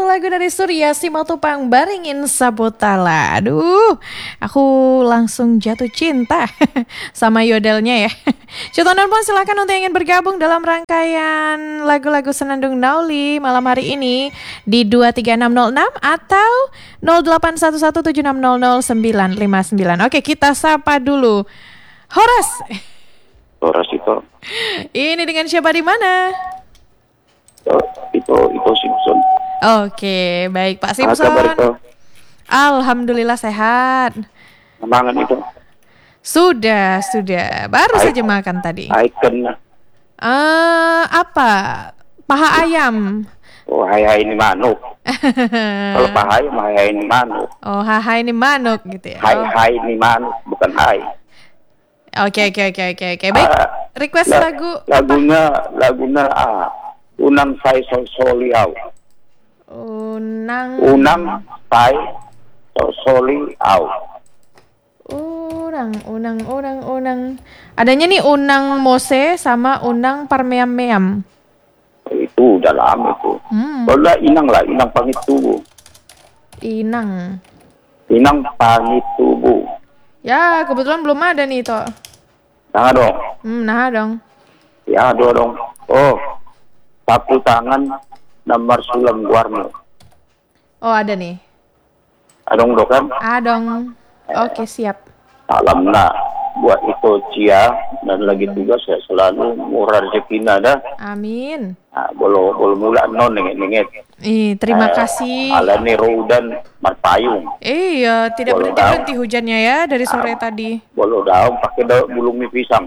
lagu dari Surya Simatupang Baringin Sabotala. Aduh, aku langsung jatuh cinta sama yodelnya ya. Citondan pun silakan untuk yang ingin bergabung dalam rangkaian lagu-lagu Senandung Nauli malam hari ini di 23606 atau 081176000959. Oke, kita sapa dulu. Horas. Horas itu. Ini dengan siapa di mana? Itu Simpson. Oke, baik Pak Simpson. Kabar itu? Alhamdulillah sehat. Mangan itu. Sudah. Baru saja makan tadi. Icon. Apa? Paha ayam. Oh, hai ini manuk. Kalau paha ayam, hai ini manuk. Oh, hai ini manuk gitu ya. Hai ini manuk, bukan hai. Oke. Baik. Request lagu. Lagunya Unang Sai Soliau. Unang Sai Soliau. Unang. Adanya nih Unang Mose sama Unang Parmeam. Itu udah lama itu. Kalau Inang pangit tubuh. Inang pangit tubuh. Ya, kebetulan belum ada nih toh. Nah dong. Nah dong. Ya dong. Oh, sapu tangan nomor Sulam Warno. Oh, ada nih. Adong kan? Adong. Oke, siap. Salam nak buat itu Cia dan lagi juga saya selalu murah rezeki dah. Amin. Bolo mula non nengit. Terima kasih. Ala ni Rodan Marpayung. Iya, tidak berhenti hujannya ya dari sore tadi. Bolo daun pakai bulung mie pisang.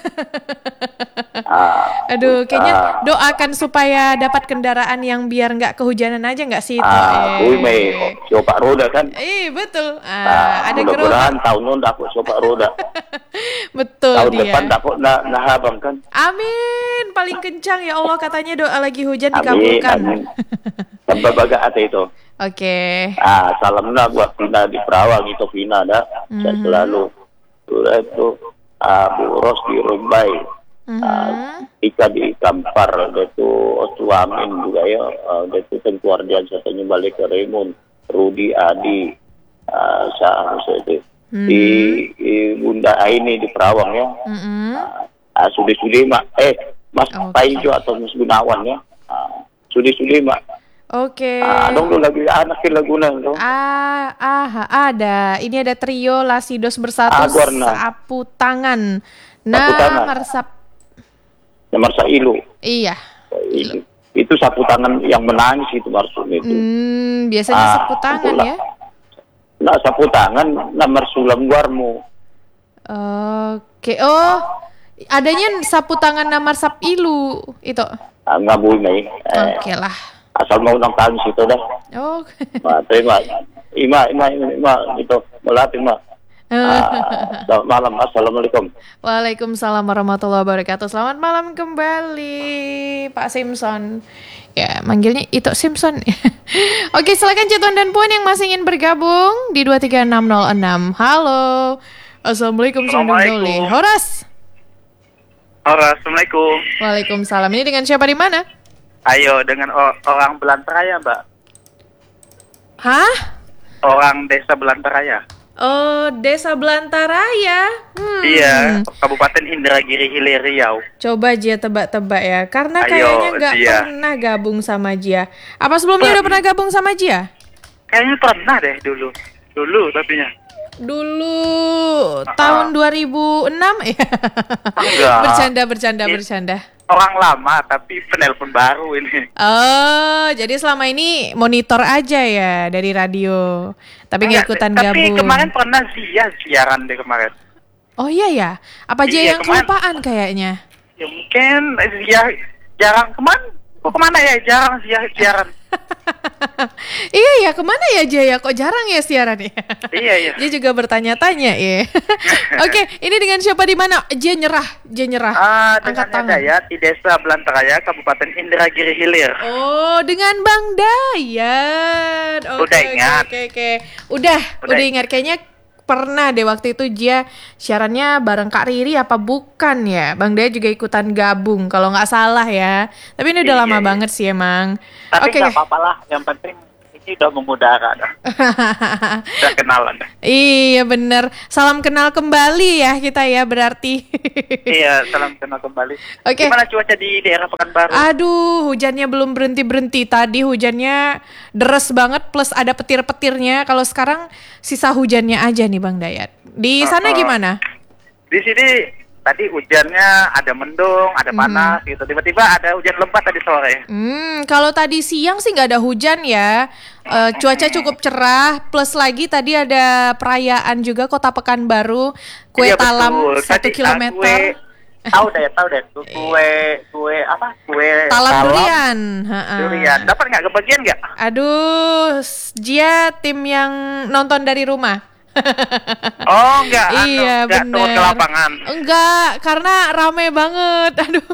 Aduh, kayaknya doakan supaya dapat kendaraan yang biar nggak kehujanan aja nggak sih itu. Pak roda kan? Betul. Ada mudah-mudahan tahun ini dapat sopak roda. Betul tahun dia. Depan dapat nahabang kan? Amin. Paling kencang ya Allah, katanya doa lagi hujan dikabulkan. Amin. Sampai baga hati itu. Oke. Salam lah buat Vina di Perawang itu Vina dah. Saya selalu itu Bu Ros di Rumbai. Ika di Kampar itu Suamin juga ya. Itu keluarga katanya balik ke Raymond, Rudi Adi, seharusnya itu di Bunda ini di Perawang ya. Sudi mak Mas Paijo atau Mas Gunawan ya. Sudi mak. Oke. Dong lagi anakin laguna dong. Ada. Ini ada trio Lasidos Bersatu Sapu Tangan. Nomor Sailu. Iya. Itu sapu tangan yang menangis itu maksudnya itu. Biasanya sapu tangan ya. Nah, sapu tangan nomor Sulam Warmo. Oke. Oh, adanya sapu tangan nomor Sapilu itu. Enggak boleh. Oke lah. Asal mau nang tangis itu dah. Oh. Terima. Ima itu melatih Ima. Selamat malam, assalamualaikum. Waalaikumsalam warahmatullahi wabarakatuh. Selamat malam kembali Pak Simpson. Ya, manggilnya itu Simpson. Oke, silakan Citon dan Puan yang masih ingin bergabung di 23606. Halo. Assalamualaikum. Horas. Assalamualaikum. Waalaikumsalam. Ini dengan siapa di mana? Ayo, dengan orang Belantaraya, Mbak. Hah? Orang desa Belantaraya. Oh, Desa Belantaraya. Iya, Kabupaten Indragiri Hilir Riau. Coba Jia tebak-tebak ya, karena kayaknya nggak pernah gabung sama Jia. Apa sebelumnya udah pernah gabung sama Jia? Kayaknya pernah deh dulu tapinya. Dulu tahun 2006 ya. Enggak. Bercanda. Orang lama tapi penelpon baru ini. Oh, jadi selama ini monitor aja ya dari radio. Tapi nggak ikutan gabung. Tapi kemarin pernah siaran deh kemarin. Oh iya ya. Apa aja yang kelupaan kayaknya? Ya mungkin jarang kemana ya jarang siaran. Iya ya, kemana ya Jaya? Kok jarang ya siaran ya? Iya. Dia juga bertanya-tanya ya. Oke, ini dengan siapa di mana? Jaya nyerah. Angkat tangan. Saya di Desa Belantaraya, Kabupaten Indragiri Hilir. Oh, dengan Bang Dayat. Udah ingat. Oke. Udah ingat. Kayaknya pernah deh waktu itu Jia siarannya bareng Kak Riri apa bukan ya? Bang Dayat juga ikutan gabung kalau nggak salah ya. Tapi ini udah lama banget sih emang. Tapi nggak apa-apa lah, yang penting ini udah mengudara dah. Udah kenalan dah. Iya bener. Salam kenal kembali ya kita ya berarti. Iya, salam kenal kembali. Oke. Gimana cuaca di daerah Pekanbaru? Aduh, hujannya belum berhenti-berhenti. Tadi hujannya deres banget plus ada petir-petirnya. Kalau sekarang sisa hujannya aja nih Bang Dayat. Di sana gimana? Di sini tadi hujannya ada mendung, ada panas gitu. Tiba-tiba ada hujan lebat tadi sore. Kalau tadi siang sih nggak ada hujan ya. Cuaca cukup cerah. Plus lagi tadi ada perayaan juga Kota Pekanbaru. Kue Iya, talam betul. 1 Tadi, kilometer. Tahu deh. Kue apa? Kue Talam durian. Durian. Dapat nggak kebagian nggak? Aduh, dia tim yang nonton dari rumah. Oh, enggak. Iya, enggak turun bener. ke lapangan. Enggak, karena rame banget. Aduh.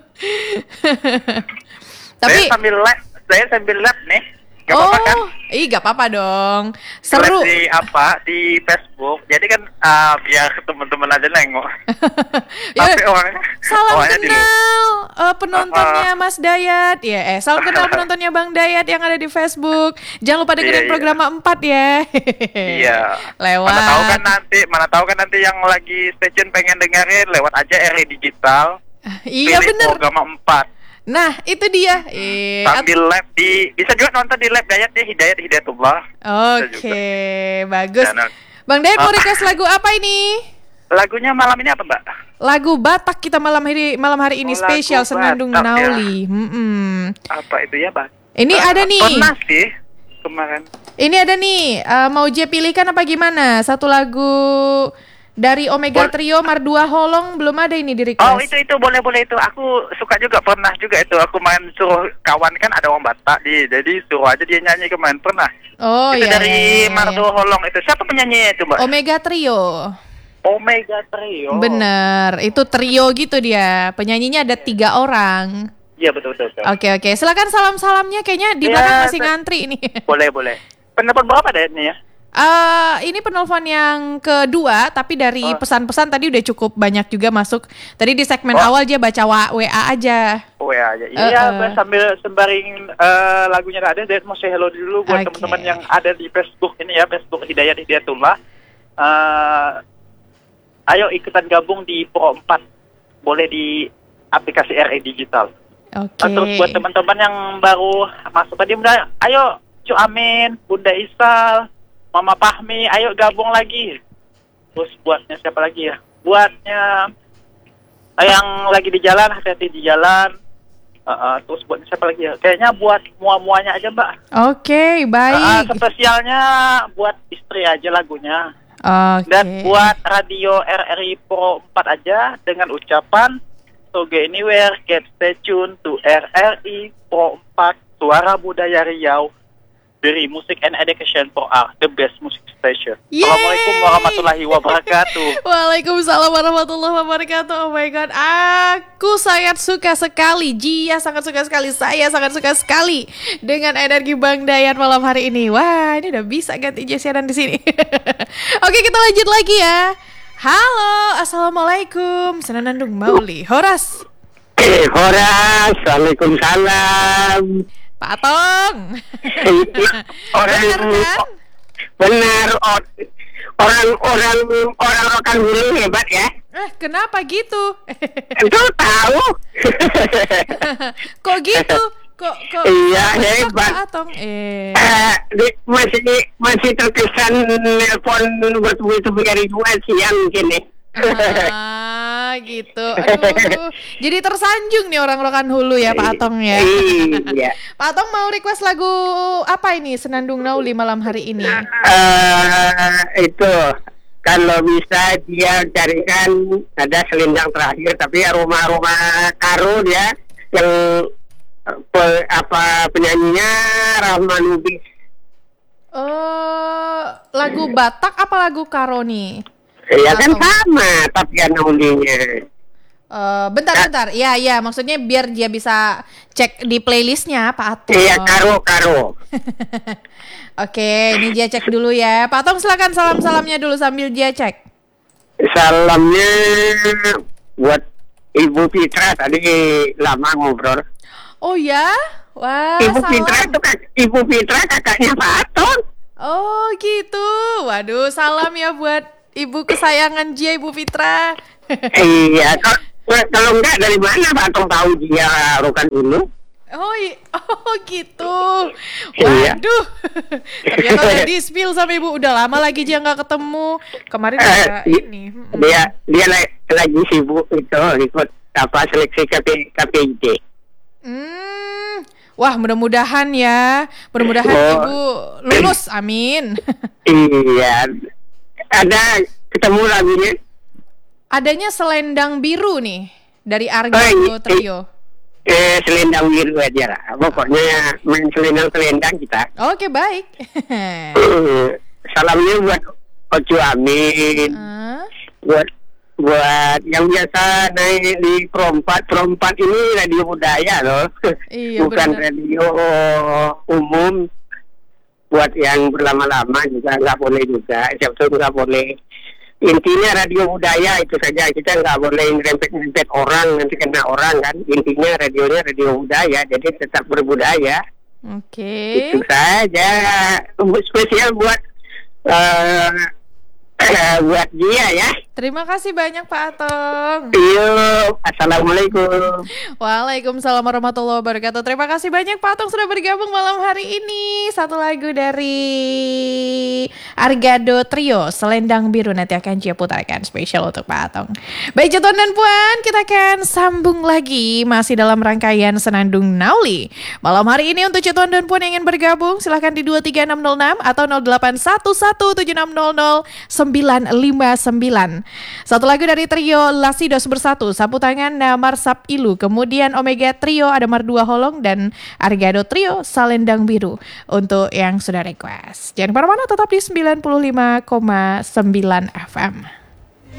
Tapi Saya sambil lab nih. Gak apa-apa kan? Gak apa-apa dong. Live Seru. di Facebook. Jadi kan biar teman-teman aja nengok. Ya, Tapi orangnya salam di luar. kenal penontonnya Mas Dayat. Ya, salam kenal penontonnya Bang Dayat yang ada di Facebook. Jangan lupa dengerin Iya. program 4 ya. Iya. Lewat. Mana tahu kan nanti yang lagi station pengen dengerin lewat aja RI Digital. Iya Pilih bener. program 4. Nah, itu dia. Sambil live bisa juga nonton di live Dayat ya, Hidayatullah. Oke, bagus. Dan, Bang Dayat mau request lagu apa ini? lagunya malam ini apa, Mbak? Lagu Batak kita malam hari ini Oh, spesial lagu Senandung Batak, ya. Nauli. Apa itu ya, Mbak? Ini ada nih. Pernah sih kemarin. Ini ada nih. Mau J pilihkan apa gimana? Satu lagu dari Omega Trio Mardua Holong belum ada ini di request. Oh, itu boleh itu. Aku suka juga, pernah juga itu. Aku main suruh kawan kan ada orang Batak jadi suruh aja dia nyanyi kemarin pernah. Oh itu iya. dari iya. Mardua Holong itu. Siapa penyanyi itu, Mbak? Omega Trio. Omega Trio. Bener, itu trio gitu dia. Penyanyinya ada 3 orang. Iya, betul. Oke, silakan salam-salamnya. Kayaknya di belakang masih ngantri nih. Boleh. Pendapat berapa deh ini ya? Ini penelpon yang kedua, tapi dari pesan-pesan tadi udah cukup banyak juga masuk. Tadi di segmen awal dia baca WA aja. WA aja. Iya, sambil sembaring lagunya ada. Dan mau say hello dulu buat teman-teman yang ada di Facebook ini ya, Facebook Hidayatullah. Ayo ikutan gabung di Pro 4. Boleh di aplikasi RI Digital. Oke. Terus buat teman-teman yang baru masuk tadi, ayo Cu Amin, Bunda Isal, Mama Pahmi, ayo gabung lagi. Terus buatnya siapa lagi ya? Buatnya yang lagi di jalan, hati-hati di jalan. Terus buatnya siapa lagi ya? Kayaknya buat muanya aja, Mbak. Oke, baik. Spesialnya buat istri aja lagunya. Oke. Dan buat radio RRI Pro 4 aja dengan ucapan So go anywhere, get stay tuned to RRI Pro 4, Suara Budaya Riau, Beri Music and Education for Art, the best music station. Yeay! Assalamualaikum warahmatullahi wabarakatuh. Waalaikumsalam warahmatullahi wabarakatuh. Oh my god, aku sangat suka sekali. Jia sangat suka sekali. Saya sangat suka sekali dengan energi Bang Dayat malam hari ini. Wah, ini udah bisa ganti siaran di sini. Oke, kita lanjut lagi ya. Halo, assalamualaikum. Senandung Mauli. Horas. Horas, waalaikumsalam. Pak Atong. Benar kan? Benar, orang rokan hulu hebat ya. Kenapa gitu? Itu tahu. Kok gitu? Kok Iya, hebat. Pak Atong? Masih terkesan nelpon bertubi-tubi dari 2 siang mungkin nih. Gitu. Aduh. Jadi tersanjung nih orang Rokan Hulu ya Pak Atong ya. Iya. Pak Atong mau request lagu apa ini Senandung Nauli malam hari ini? Itu kalau bisa dia carikan ada selendang terakhir tapi aroma karo dia yang penyanyinya Rahman Lubis. Lagu Batak apa lagu karo nih? Ya kan sama tapi naulinya. Bentar. Iya, maksudnya biar dia bisa cek di playlistnya Pak Atong. Iya, karo. Oke, ini dia cek dulu ya. Pak Atong silakan salam-salamnya dulu sambil dia cek. Salamnya buat Ibu Fitra, tadi lama ngobrol. Oh ya? Wah, Ibu Fitra salam. itu Ibu Fitra kakaknya Pak Aton. Oh gitu. Waduh, salam ya buat ibu kesayangan Jia, Ibu Fitra. Iya, kalau enggak dari mana Pak Aton tahu dia rokan dulu? Oh gitu. Iya. Waduh. Ternyata udah di-spill sama ibu. Udah lama lagi Jia nggak ketemu. Kemarin juga ini. Dia lagi sibuk itu ikut seleksi KPID. Wah, mudah-mudahan ya. Mudah-mudahan ibu lulus. Amin. Iya. Ada ketemu lagunya? Adanya Selendang Biru nih dari Argando Trio. Selendang biru aja lah. Pokoknya main selendang kita. Oke, baik. Salamnya buat Ocu Amin. Buat yang biasa naik di Perompat ini radio budaya loh. Iya, bukan bener. radio umum. Buat yang berlama-lama juga nggak boleh juga. Siapa nggak boleh. Intinya radio budaya itu saja, kita nggak boleh ngerempet orang, nanti kena orang kan. Intinya radionya radio budaya, jadi tetap berbudaya. Oke. Itu saja. Spesial buat buat dia ya. Terima kasih banyak Pak Atong. Yuk, assalamualaikum. Waalaikumsalam warahmatullahi wabarakatuh. Terima kasih banyak Pak Atong sudah bergabung malam hari ini. Satu lagu dari Argando Trio, Selendang Biru, nanti akan Cia putarkan spesial untuk Pak Atong. Baik Ceton dan Puan, kita akan sambung lagi masih dalam rangkaian Senandung Nauli. Malam hari ini untuk Ceton dan Puan yang ingin bergabung silahkan di 23606 atau 0811700959. Satu lagu dari trio Lasidos Bersatu, sapu tangan Namar Sap Ilu, kemudian Omega Trio ada Mardua Holong dan Argado Trio Selendang Biru untuk yang sudah request. Jangan kemana-mana, tetap di 95,9 FM.